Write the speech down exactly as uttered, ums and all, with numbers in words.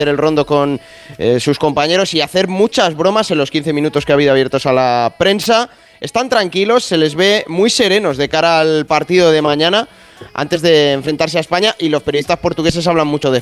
el rondo con eh, sus compañeros y hacer muchas bromas en los quince minutos que ha habido abiertos a la prensa. Están tranquilos, se les ve muy serenos de cara al partido de mañana, antes de enfrentarse a España, y los periodistas portugueses hablan mucho de